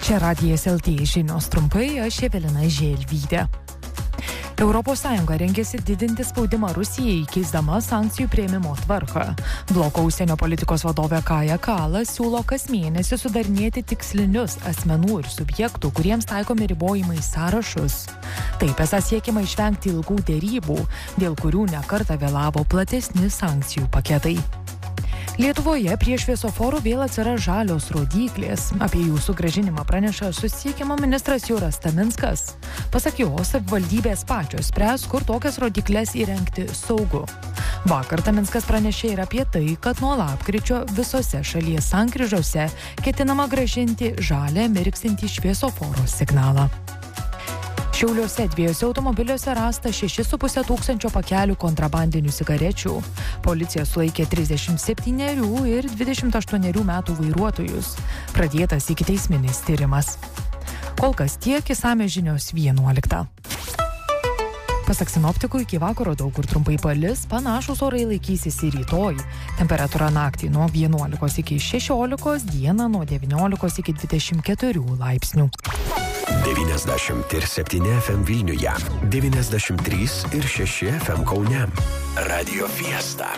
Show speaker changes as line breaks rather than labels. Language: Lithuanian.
Čia Radijas LT žinios trumpai, aš Evelina Želvytė. ES rengėsi didinti spaudimą Rusijai, keisdama sankcijų priėmimo tvarką. Bloko užsienio politikos vadovė Kaja Kallas siūlo kas mėnesį sudarinėti tikslinius asmenų ir subjektų, kuriems taikomi ribojimai sąrašus. Taip esą siekiama išvengti ilgų derybų, dėl kurių nekartą vėlavo platesni sankcijų paketai. Lietuvoje prie šviesoforų vėl atsiras žalios rodyklės. Apie jų sugrąžinimą praneša susisiekimo ministras Juras Taminskas. Pasak jo, savivaldybės pačios spręs, kur tokias rodykles įrengti saugu. Vakar Taminskas pranešė ir apie tai, kad nuo lapkričio visose šalies sankryžose ketinama grąžinti žalią mirksintį šviesoforo signalą. Šiauliuose 2 automobiliuose rasta 6,5 tūkstančio pakelių kontrabandinių cigarečių. Policija sulaikė 37 ir 28 metų vairuotojus. Pradėtas ikiteisminis tyrimas. Kol kas tiek, išsamios žinios 11. Pasak sinoptikų, iki vakaro daug kur trumpai palis, panašūs orai laikysis ir rytoj. Temperatūra naktį nuo 11 iki 16, dieną nuo 19 iki 24 laipsnių.
97 FM Vilniuje, 93 ir 6 FM Kaune. Radio Fiesta.